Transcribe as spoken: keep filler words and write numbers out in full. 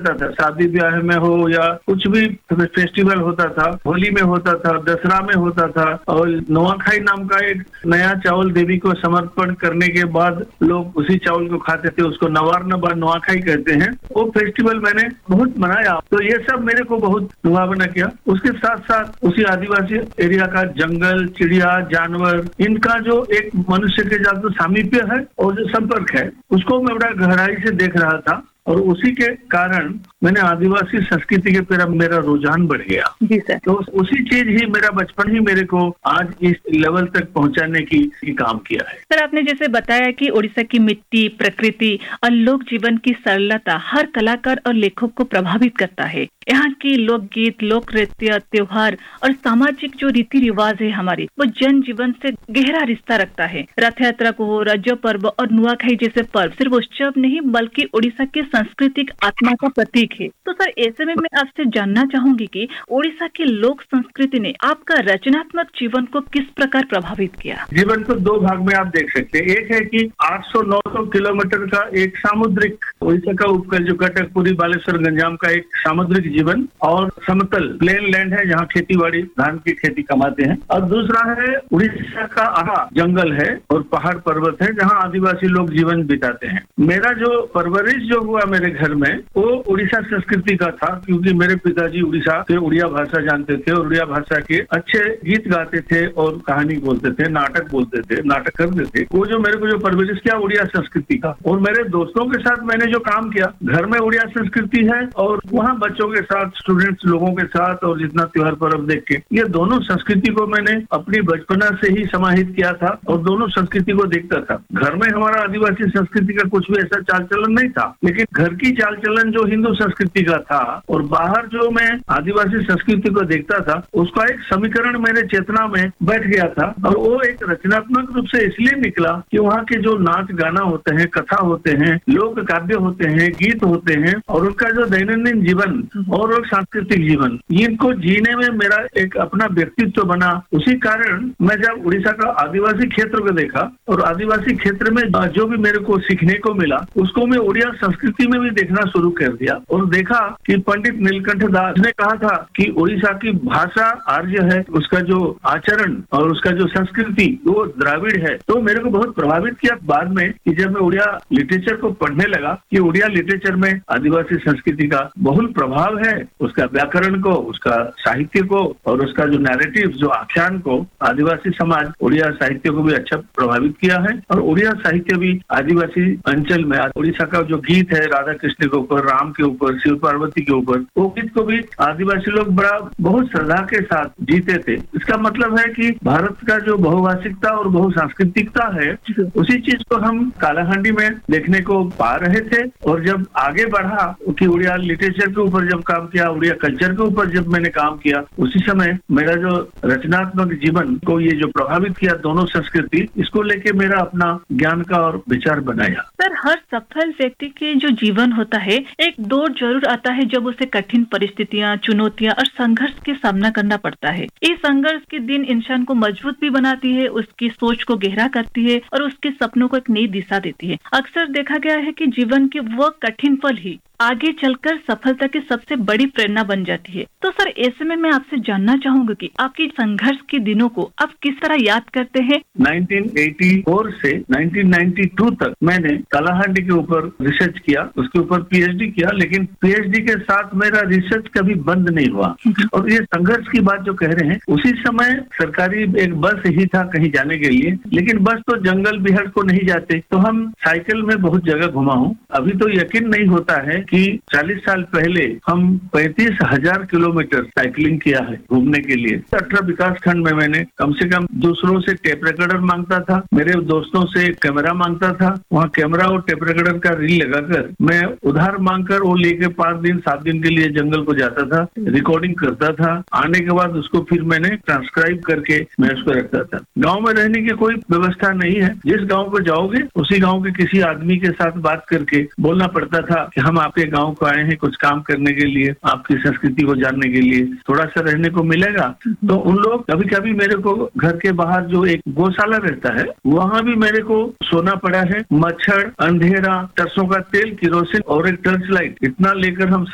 रहता था, शादी ब्याह में हो या कुछ भी फेस्टिवल होता था, होली में होता था, दशहरा में होता था, और नुआखाई नाम का एक नया चावल देवी को समर्पण करने के बाद लोग उसी चावल को खाते थे, उसको नवार नवा नुआखाई कहते हैं। वो फेस्टिवल मैंने बहुत मनाया, तो ये सब मेरे को बहुत लुभावना किया। उसके साथ साथ उसी आदिवासी एरिया का जंगल, चिड़िया, जानवर, इनका जो एक मनुष्य के साथ जो सामीप्य है और जो संपर्क है, उसको मैं बड़ा गहराई से देख रहा था, और उसी के कारण मैंने आदिवासी संस्कृति के प्रति मेरा रुझान बढ़ गया। जी सर। तो उसी चीज ही मेरा बचपन ही मेरे को आज इस लेवल तक पहुंचाने की, की काम किया है। सर, आपने जैसे बताया कि ओडिशा की मिट्टी, प्रकृति और लोक जीवन की सरलता हर कलाकार और लेखक को प्रभावित करता है। यहाँ की लोकगीत, लोक नृत्य, त्योहार और सामाजिक जो रीति रिवाज है हमारी, वो जन जीवन से गहरा रिश्ता रखता है। रथ यात्रा को हो, रजो पर्व और नुआखाई जैसे पर्व सिर्फ उत्सव नहीं बल्कि ओडिशा के सांस्कृतिक आत्मा का प्रतीक है। तो सर, ऐसे में मैं आपसे जानना चाहूंगी कि ओडिशा की लोक संस्कृति ने आपका रचनात्मक जीवन को किस प्रकार प्रभावित किया? जीवन को दो भाग में आप देख सकते हैं। एक है कि आठ सौ नौ सौ किलोमीटर का एक सामुद्रिक, ओडिशा का उपकूल जो कटक, पुरी, बालेश्वर, गंजाम का एक सामुद्रिक जीवन, और समतल प्लेन लैंड है जहाँ खेती बाड़ी, धान की खेती कमाते हैं, और दूसरा है उड़ीसा का आहा जंगल है और पहाड़ पर्वत है जहाँ आदिवासी लोग जीवन बिताते हैं। मेरा जो परवरिश जो हुआ मेरे घर में वो उड़ीसा संस्कृति का था, क्योंकि मेरे पिताजी उड़ीसा के उड़िया भाषा जानते थे और उड़िया भाषा के अच्छे गीत गाते थे और कहानी बोलते थे, नाटक बोलते थे, नाटक करते थे। वो जो मेरे को जो परवरिश किया उड़िया संस्कृति का, और मेरे दोस्तों के साथ मैंने जो काम किया, घर में उड़िया संस्कृति है और वहाँ बच्चों के साथ, स्टूडेंट्स लोगों के साथ, और जितना त्योहार पर्व देख के, ये दोनों संस्कृति को मैंने अपनी बचपना से ही समाहित किया था और दोनों संस्कृति को देखता था। घर में हमारा आदिवासी संस्कृति का कुछ भी ऐसा चाल चलन नहीं था, लेकिन घर की चाल चलन जो हिंदू संस्कृति का था और बाहर जो मैं आदिवासी संस्कृति को देखता था, उसका एक समीकरण मेरे चेतना में बैठ गया था। और वो एक रचनात्मक रूप से इसलिए निकला कि वहाँ के जो नाच गाना होते हैं, कथा होते हैं, लोक काव्य होते हैं, गीत होते हैं, और उनका जो दैनंदिन जीवन और सांस्कृतिक जीवन, इनको जीने में मेरा एक अपना व्यक्तित्व बना। उसी कारण मैं जब उड़ीसा का आदिवासी क्षेत्र को देखा और आदिवासी क्षेत्र में जो भी मेरे को सीखने को मिला, उसको मैं उड़िया संस्कृति में भी देखना शुरू कर दिया, और देखा कि पंडित नीलकंठ दास ने कहा था कि उड़ीसा की भाषा आर्य है, उसका जो आचरण और उसका जो संस्कृति वो द्राविड़ है। तो मेरे को बहुत प्रभावित किया बाद में कि जब मैं उड़िया लिटरेचर को पढ़ने लगा कि उड़िया लिटरेचर में आदिवासी संस्कृति का बहुत प्रभाव है, उसका व्याकरण को, उसका साहित्य को, और उसका जो नैरेटिव, जो आख्यान को आदिवासी समाज उड़िया साहित्य को भी अच्छा प्रभावित किया है। और उड़िया साहित्य भी आदिवासी अंचल में, उड़ीसा का जो गीत है राधा कृष्ण के ऊपर, राम के ऊपर, शिव पार्वती के ऊपर, वो गीत को भी आदिवासी लोग बड़ा बहुत श्रद्धा के साथ जीते थे। इसका मतलब है कि भारत का जो बहुभाषिकता और बहुसांस्कृतिकता है, उसी चीज को हम कालाहांडी में देखने को पा रहे थे। और जब आगे बढ़ा कि उड़िया लिटरेचर के ऊपर जब काम किया, उड़िया कल्चर के ऊपर जब मैंने काम किया, उसी समय मेरा जो रचनात्मक जीवन को ये जो प्रभावित किया दोनों संस्कृति, इसको लेके मेरा अपना ज्ञान का और विचार बनाया। सर, हर सफल व्यक्ति के जो जीवन होता है, एक दौर जरूर आता है जब उसे कठिन परिस्थितियां, चुनौतियां और संघर्ष के सामना करना पड़ता है। इस संघर्ष के दिन इंसान को मजबूत भी बनाती है, उसकी सोच को गहरा करती है और उसके सपनों को एक नई दिशा देती है। अक्सर देखा गया है कि जीवन के वो कठिन पल ही आगे चलकर सफलता की सबसे बड़ी प्रेरणा बन जाती है। तो सर, ऐसे में मैं आपसे जानना चाहूंगा कि आपकी संघर्ष के दिनों को आप किस तरह याद करते हैं? नाइनटीन एटी फोर से नाइनटीन नाइंटी टू तक मैंने कालाहांडी के ऊपर रिसर्च किया, उसके ऊपर पीएचडी किया, लेकिन पीएचडी के साथ मेरा रिसर्च कभी बंद नहीं हुआ। और ये संघर्ष की बात जो कह रहे हैं, उसी समय सरकारी एक बस ही था कहीं जाने के लिए, लेकिन बस तो जंगल बिहार को नहीं जाते, तो हम साइकिल में बहुत जगह घुमा हूँ। अभी तो यकीन नहीं होता है कि चालीस साल पहले हम पैंतीस हजार किलोमीटर साइकिलिंग किया है घूमने के लिए। अठारह विकास खंड में मैंने कम से कम दूसरों से टेप रिकॉर्डर मांगता था, मेरे दोस्तों से कैमरा मांगता था, वहाँ कैमरा और टेप रिकॉर्डर का रील लगाकर मैं उधार मांगकर वो लेके पांच दिन सात दिन के लिए जंगल को जाता था, रिकॉर्डिंग करता था। आने के बाद उसको फिर मैंने ट्रांसक्राइब करके मैं उसको रखता था। गाँव में रहने की कोई व्यवस्था नहीं है, जिस गाँव को जाओगे उसी गाँव के किसी आदमी के साथ बात करके बोलना पड़ता था कि हम आपके गांव को आए हैं कुछ काम करने के लिए, आपकी संस्कृति को जानने के लिए, थोड़ा सा रहने को मिलेगा। तो उन लोग कभी कभी मेरे को घर के बाहर जो एक गौशाला रहता है, वहाँ भी मेरे को सोना पड़ा है। मच्छर, अंधेरा, सरसों का तेल, किरोसिन और एक टर्च लाइट, इतना लेकर हम